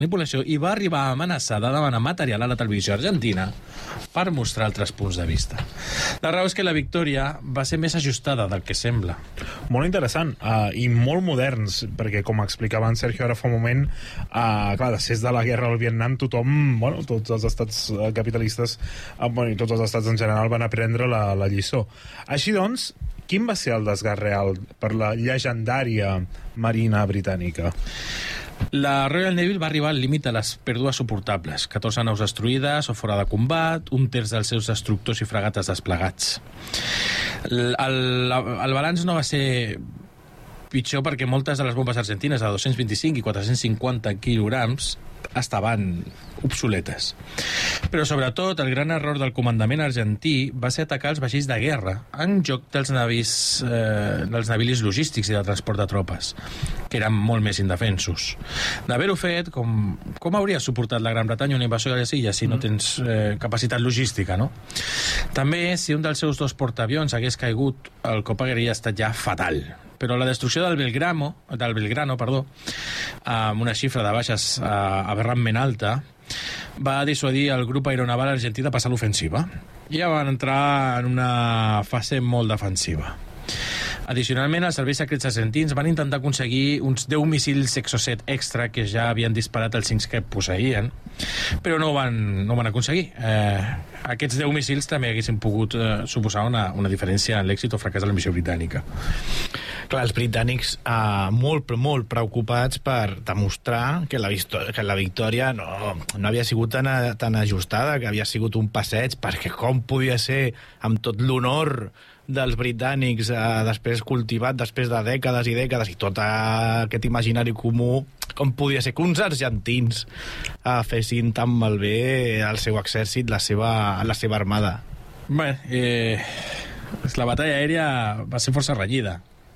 manipulació i va arribar a amenaçar de demanar material a la televisió argentina per mostrar altres punts de vista. La raó és que la victòria va ser més ajustada del que sembla. Molt interessant i molt moderns, perquè com explicava en Sergio ara fa un moment, clar, després de la guerra al Vietnam tothom, bueno, tots els estats capitalistes i tots els estats en general van aprendre la lliçó. Així doncs, quin va ser el desgast real per la llegendària marina britànica? La Royal Navy va arribar al límit de les pèrdues suportables. 14 naus destruïdes o fora de combat, un terç dels seus destructors i fregates desplegats. El balanç no va ser pitjor perquè moltes de les bombes argentines de 225 i 450 quilograms estaven obsoletes. Però sobretot el gran error del comandament argentí va ser atacar els vaixells de guerra en joc dels navilis logístics i de transport de tropes, que eren molt més indefensos. D'haver-ho fet, com hauria suportat la Gran Bretanya una invasió de les illes si no tens capacitat logística, no? També, si un dels seus dos portaavions hagués caigut, el cop hauria estat ja fatal. Però la destrucció del Belgrano, amb una xifra de baixes aberrantment alta, va dissuadir el grup aeronaval argentí de passar l'ofensiva. Ja van entrar en una fase molt defensiva. Addicionalment, els serveis secrets argentins van intentar aconseguir uns 10 míssils Exocet extra que ja havien disparat els 5 que posseïen, però no van aconseguir. Aquests 10 míssils també haguessin pogut suposar una diferència en l'èxit o fracàs de la missió britànica. Clar, els britànics molt preocupats per demostrar que la victòria no havia sigut tan ajustada, que havia sigut un passeig, perquè com podia ser amb tot l'honor dels britànics després cultivat després de dècades i dècades i tot aquest imaginari comú, com podia ser que uns argentins fessin tan malbé el seu exèrcit, la seva armada. Bé, la batalla aèria va ser força renyida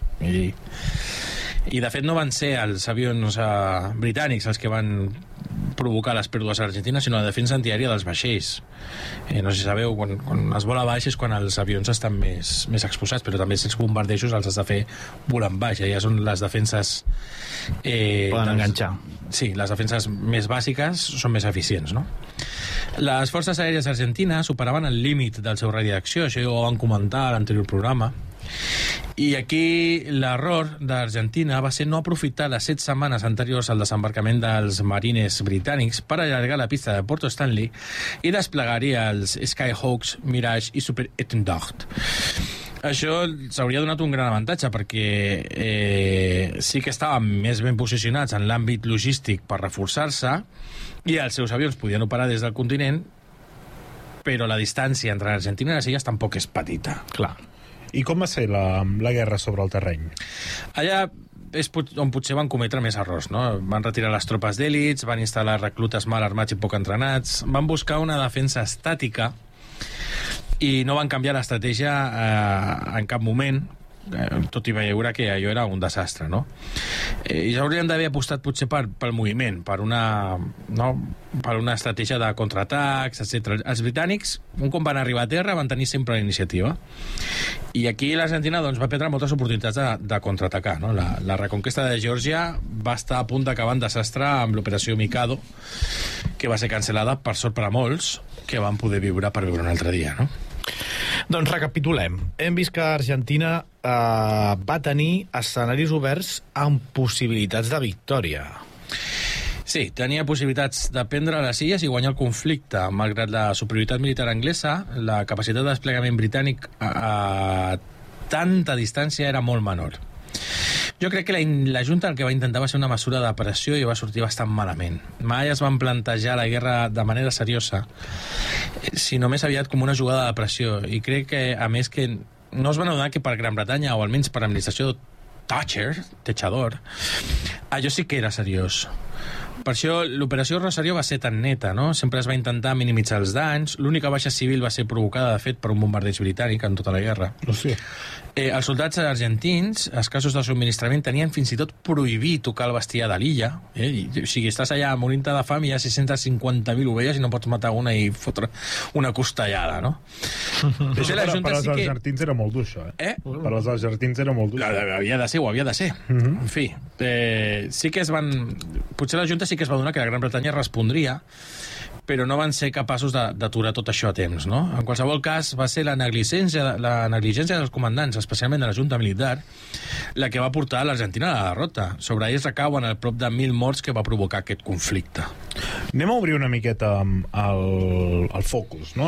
i de fet no van ser els avions britànics els que van provocar les pèrdues argentines, sinó la defensa antiaèria dels vaixells. No sé si sabeu, quan es vola baix és quan els avions estan més exposats, però també si els bombardejos els has de fer volant baix. Ja són les defenses... Poden enganxar. Sí, les defenses més bàsiques són més eficients, no? Les forces aèries argentines superaven el límit del seu radi d'acció, això ho van comentar a l'anterior programa. I aquí l'error d'Argentina va ser no aprofitar les 7 setmanes anteriors al desembarcament dels marines britànics per allargar la pista de Porto Stanley i desplegar-hi els Skyhawks, Mirage i Super Étendard. Això s'hauria donat un gran avantatge perquè sí que estaven més ben posicionats en l'àmbit logístic per reforçar-se i els seus avions podien operar des del continent, però la distància entre Argentina i les illes tampoc és petita. Clar. I com va ser la guerra sobre el terreny? Allà és on potser van cometre més errors, no? Van retirar les tropes d'èlits, van instal·lar reclutes mal armats i poc entrenats, van buscar una defensa estàtica i no van canviar l'estratègia en cap moment, tot i veure que allò era un desastre, no? I s'haurien d'haver apostat potser pel moviment, per una estratègia de contraatacs, etc. Els britànics, un cop van arribar a terra, van tenir sempre la iniciativa. I aquí l'Argentina va perdre moltes oportunitats de contraatacar, no? La reconquesta de Geòrgia va estar a punt d'acabar en desastre amb l'operació Mikado, que va ser cancel·lada, per sort per a molts, que van poder viure un altre dia, no? Doncs recapitulem. Hem vist que Argentina va tenir escenaris oberts amb possibilitats de victòria. Sí, tenia possibilitats de prendre les illes i guanyar el conflicte. Malgrat la superioritat militar anglesa, la capacitat de desplegament britànic a tanta distància era molt menor. Jo crec que la Junta el que va intentar va ser una mesura de pressió i va sortir bastant malament. Mai es van plantejar la guerra de manera seriosa, sinó més aviat com una jugada de pressió. I crec que, a més, que no es van adonar que per Gran Bretanya, o almenys per l'administració Thatcher, allò sí que era seriós. Per això l'operació Rosario va ser tan neta, no? Sempre es va intentar minimitzar els danys. L'única baixa civil va ser provocada, de fet, per un bombardeig britànic en tota la guerra. Sí. Els soldats argentins, escassos de subministrament, tenien fins i tot prohibir tocar el bestiar de l'illa. O sigui, estàs allà morint-te de fam i hi ha 650.000 ovelles i no pots matar una i fotre una costellada, no? Per als argentins era molt dur, això, Per als argentins era molt dur. Havia de ser, ho havia de ser. En fi, sí que es van... Potser la Junta compte sí que es va donar que la Gran Bretanya respondria, però no van ser capaços d'aturar tot això a temps, no? En qualsevol cas, va ser la negligència dels comandants, especialment de la Junta Militar, la que va portar l'Argentina a la derrota. Sobre ells recauen el prop de 1.000 morts que va provocar aquest conflicte. Anem a obrir una miqueta el focus, no?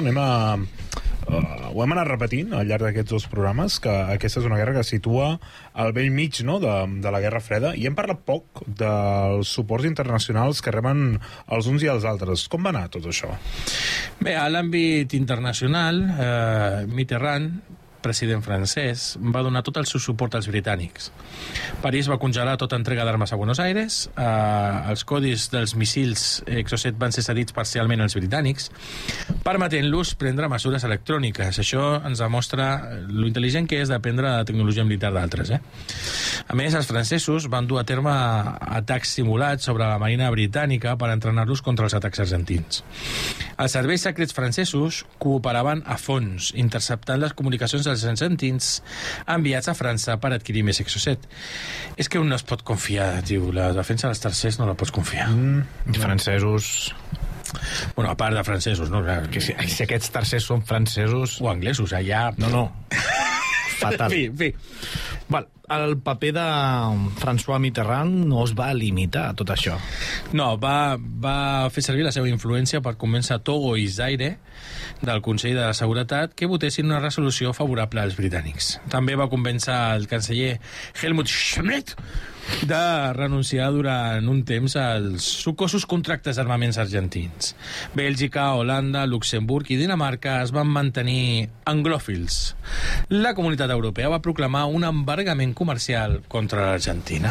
Ho hem anat repetint al llarg d'aquests dos programes, que aquesta és una guerra que es situa al vell mig, no?, de la Guerra Freda, i hem parlat poc dels suports internacionals que reben els uns i els altres. Com va anar tot això? Bé, a l'àmbit internacional, Mitterrand, president francès, va donar tot el seu suport als britànics. París va congelar tota entrega d'armes a Buenos Aires, els codis dels missils Exocet van ser cedits parcialment als britànics, permetent-los prendre mesures electròniques. Això ens demostra lo intel·ligent que és de prendre la tecnologia militar d'altres. A més, els francesos van dur a terme atacs simulats sobre la marina britànica per entrenar-los contra els atacs argentins. Els serveis secrets francesos cooperaven a fons, interceptant les comunicacions dels argentins enviats a França per adquirir més Exocet. És que un no es pot confiar, tio. La defensa dels tercers no la pots confiar. Francesos... Bueno, a part de francesos, no? Que si aquests tercers són francesos... O anglesos, allà... No. Fatal. En fi. Val, el paper de François Mitterrand no es va limitar a tot això. No, va fer servir la seva influència per convèncer Togo i Zaire del Consell de la Seguretat que votessin una resolució favorable als britànics. També va convèncer el canceller Helmut Schmidt de renunciar durant un temps als sucosos contractes d'armaments argentins. Bèlgica, Holanda, Luxemburg i Dinamarca es van mantenir anglòfils. La comunitat europea va proclamar un embargament comercial contra l'Argentina.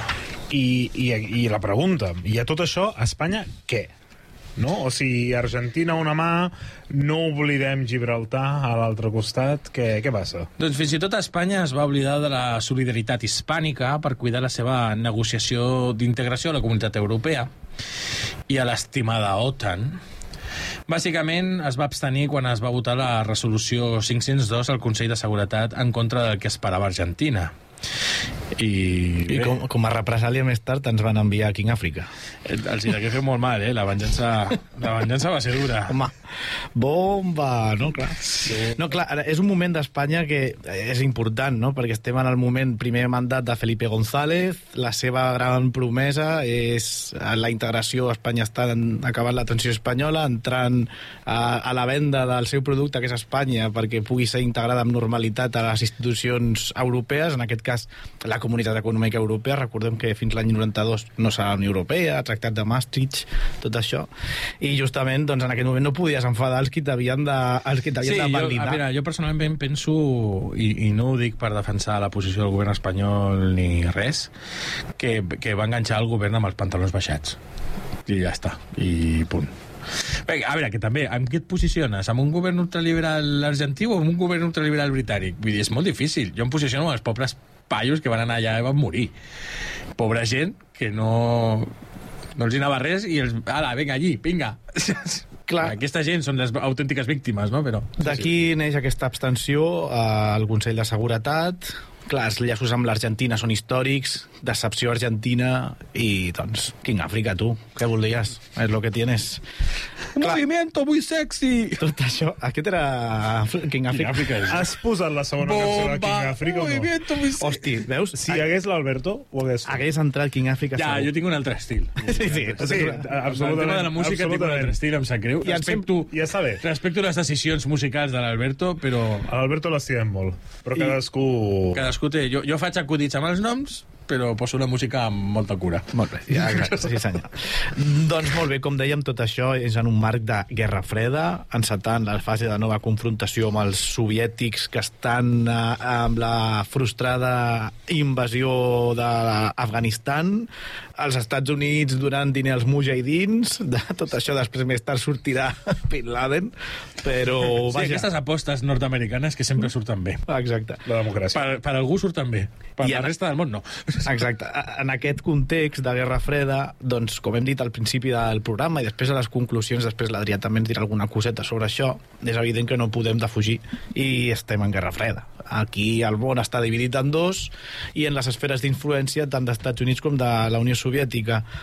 I la pregunta, i a tot això, a Espanya, què? No? O sigui, Argentina a una mà, no oblidem Gibraltar a l'altre costat, què passa? Doncs fins i tot Espanya es va oblidar de la solidaritat hispànica per cuidar la seva negociació d'integració a la comunitat europea i a l'estimada OTAN. Bàsicament es va abstenir quan es va votar la resolució 502 al Consell de Seguretat en contra del que esperava Argentina. I com a represàlia més tard ens van enviar a King Àfrica. Els hi degué fer molt mal, la venjança va ser dura. Home, bomba, no? Clar. Sí. No, clar, ara, és un moment d'Espanya que és important, no? Perquè estem en el moment, primer mandat de Felipe González, la seva gran promesa és la integració, Espanya està acabant la transició espanyola, entrant a la venda del seu producte, que és Espanya, perquè pugui ser integrada amb normalitat a les institucions europees, en aquest cas la Comunitat Econòmica Europea. Recordem que fins l'any 92 no serà la Unió Europea, Tractat de Maastricht, tot això, i justament doncs, en aquest moment no podies enfadar els que t'havien de validar. Mira, jo personalment penso, i no ho dic per defensar la posició del govern espanyol ni res, que va enganxar el govern amb els pantalons baixats. I ja està, i punt. Bé, a veure, que també, amb què et posiciones? Amb un govern ultraliberal argentí o amb un govern ultraliberal britànic? Vull dir, és molt difícil. Jo em posiciono amb els pobres paios que van anar allà i van morir. Pobra gent que no els hi anava res i els... Ala, vinga, allí, vinga. Clar. Aquesta gent són les autèntiques víctimes, no? Però d'aquí neix aquesta abstenció al Consell de Seguretat. Clar, els llaços amb l'Argentina són històrics, decepció argentina i, doncs, King Àfrica, tu, què volies? És lo que tienes. Un movimiento muy sexy! Tot això, aquest era King Àfrica. Has posat la segona cançó de King Àfrica o no? Hosti, veus? Si hi hagués l'Alberto, ho hagués... Hagués entrat King Àfrica segur. Ja, jo tinc un altre estil. Sí, absolutament. El tema de la música tinc un altre estil, em sap greu. Respecto les decisions musicals de l'Alberto, però... A l'Alberto l'estimem molt, però cadascú té... Jo faig acudits amb els noms, però poso la música amb molta cura. Molt bé, ja, sí senyor. Doncs molt bé, com dèiem, tot això és en un marc de Guerra Freda, encetant la fase de nova confrontació amb els soviètics que estan amb la frustrada invasió d'Afganistan, els Estats Units donant diner als mujahidins, de tot això després més tard sortirà Bin Laden, però... Sí, aquestes apostes nord-americanes que sempre surten bé. Exacte. La democràcia. Per algú surten bé, per la resta del món no. Exacte. En aquest context de Guerra Freda, doncs, com hem dit al principi del programa i després a les conclusions, després l'Adrià també ens dirà alguna coseta sobre això, és evident que no podem defugir i estem en Guerra Freda. Aquí el món està dividit en dos i en les esferes d'influència tant d'Estats Units com de la Unió Soviètica.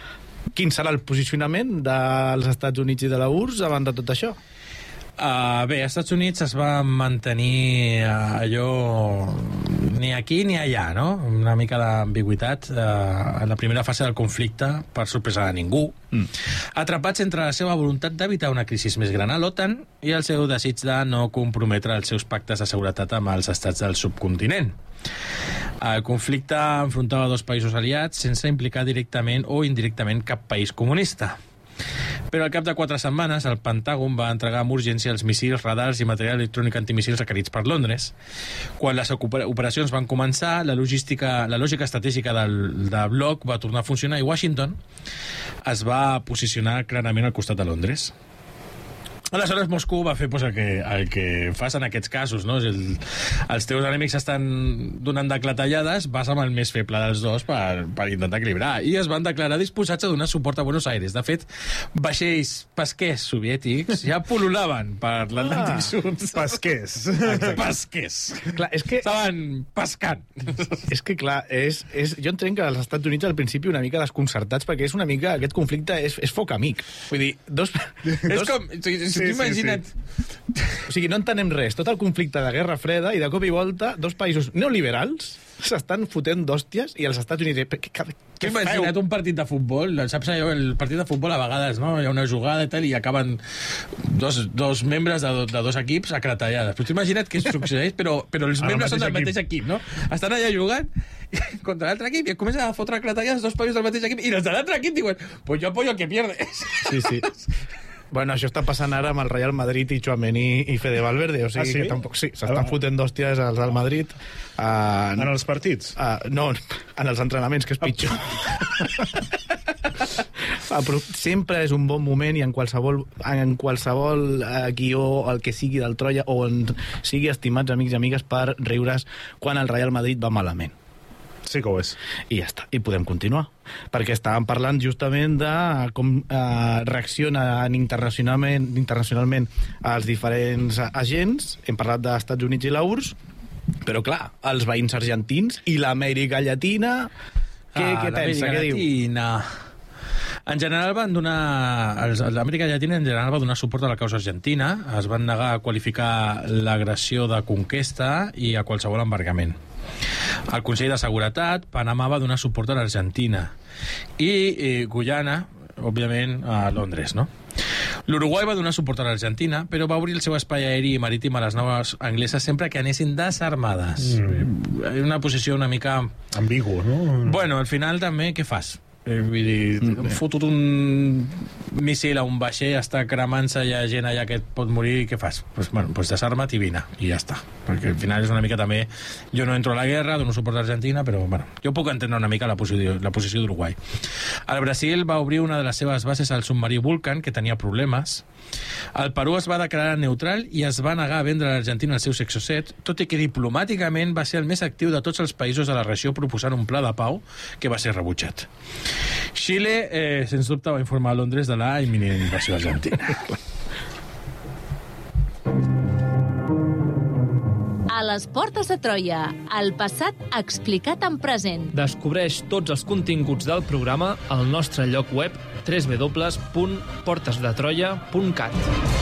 Quin serà el posicionament dels Estats Units i de la URSS davant de tot això? Bé, als Estats Units es va mantenir allò ni aquí ni allà, no? Una mica d'ambigüitat en la primera fase del conflicte, per sorpresa de ningú. Atrapats entre la seva voluntat d'evitar una crisi més gran a l'OTAN i el seu desig de no comprometre els seus pactes de seguretat amb els estats del subcontinent. El conflicte enfrontava dos països aliats sense implicar directament o indirectament cap país comunista. Però al cap de 4 setmanes, el Pentàgon va entregar amb urgència els missils, radars i material electrònic antimissils requerits per Londres. Quan les operacions van començar, la lògica estratègica del bloc va tornar a funcionar i Washington es va posicionar clarament al costat de Londres. Aleshores, Moscou va fer el que fas en aquests casos, no? Els teus enemics estan donant de clatellades, vas amb el més feble dels dos per intentar equilibrar. I es van declarar disposats a donar suport a Buenos Aires. De fet, vaixells pesquers soviètics ja pol·lulaven per l'Atlàntic Sud. Pesquers. Pesquers. Clar, és que... Estaven pescant. És que, clar, jo entenc que als Estats Units al principi una mica desconcertats, perquè és una mica... Aquest conflicte és foc amic. Vull dir, És com... Imagina't. O sigui, no entenem res. Tot el conflicte de Guerra Freda i de cop i volta dos països neoliberals s'estan fotent d'hòsties i els Estats Units... Què Imagina't un partit de futbol, saps allò, el partit de futbol a vegades, no? Hi ha una jugada i tal, i acaben dos membres de dos equips a clatellades. Però imagina't què succeeix, però els membres són del mateix equip, no? Estan allà jugant contra l'altre equip i comencen a fotre clatellades dos països del mateix equip i els de l'altre equip diuen, pues yo apoyo al que pierde. Sí. Bueno, això està passant ara amb el Real Madrid i Tchouaméni i Fede Valverde, o sigui que tampoc... Sí, s'estan fotent d'hòsties els del Madrid. En els partits? No, en els entrenaments, que és pitjor. Però sempre és un bon moment i en qualsevol guió, el que sigui del Troia, o en sigui estimats amics i amigues, per riure's quan el Real Madrid va malament. Sí que ho és. I ja està, i podem continuar. Perquè estàvem parlant justament de com reaccionen internacionalment els diferents agents. Hem parlat dels Estats Units i la URSS, però clar, els veïns argentins i l'Amèrica Llatina... Què pensa? Què diu? En general van donar... L'Amèrica Llatina en general va donar suport a la causa argentina, es van negar a qualificar l'agressió de conquesta i a qualsevol embargament. Al Consell de Seguretat, Panamà va donar suport a l'Argentina i Guyana, òbviament, a Londres, no? L'Uruguai va donar suport a l'Argentina, però va obrir el seu espai aeri i marítim a les naus angleses sempre que anessin desarmades. Una posició una mica... Ambigu, no? Bueno, al final també, què fas? Vull dir, fotut un míssil a un vaixell, està cremant-se, hi ha gent allà que et pot morir, i què fas? Pues desarma't i vine, i ja està. Perquè al final és una mica també... Jo no entro a la guerra, dono suport a Argentina, però bueno, jo puc entendre una mica la posició d'Uruguai. El Brasil va obrir una de les seves bases al submarí Vulcan, que tenia problemes. El Perú es va declarar neutral i es va negar a vendre a l'Argentina el seu Exocet, tot i que diplomàticament va ser el més actiu de tots els països de la regió proposant un pla de pau que va ser rebutjat. Xile, sens dubte, va informar a Londres de la imminent invasió argentina. A les portes de Troia, el passat explicat en present. Descobreix tots els continguts del programa al nostre lloc web www.portesdetroia.cat.